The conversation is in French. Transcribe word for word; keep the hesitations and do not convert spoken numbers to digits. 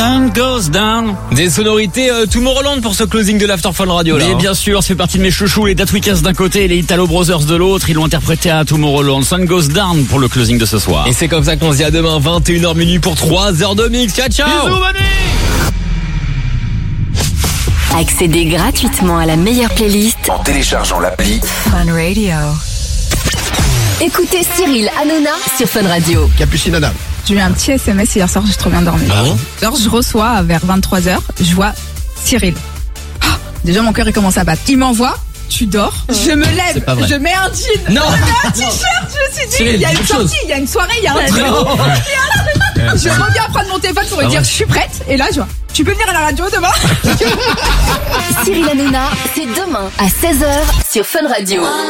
Sun goes down. Des sonorités euh, Tomorrowland pour ce closing de l'After Fun Radio là. Mais hein. bien sûr, c'est parti de mes chouchous, les Datwickers d'un côté et les Italo Brothers de l'autre. Ils l'ont interprété à Tomorrowland. Sun goes down pour le closing de ce soir. Et c'est comme ça qu'on se dit à demain, vingt et une heures minuit pour trois heures de mix. Ciao, ciao. Bisous, Manu. Accédez gratuitement à la meilleure playlist en téléchargeant l'appli Fun Radio. Écoutez Cyril Hanouna sur Fun Radio. Capucine Adam. J'ai eu un petit S M S hier soir, j'ai trop bien dormi. Ah bon Alors je reçois vers vingt-trois heures, je vois Cyril. Oh, déjà mon cœur il commence à battre. Il m'envoie, tu dors, je me lève, pas vrai. je mets un jean, Non. je mets un t-shirt, je me suis dit, Cyril, il y a une quelque sortie, chose. il y a une soirée, il y a un truc. Non. Je reviens prendre mon téléphone pour lui Ah dire ouais. je suis prête, et là je vois, tu peux venir à la radio demain? Cyril Hanouna, c'est demain à seize heures sur Fun Radio.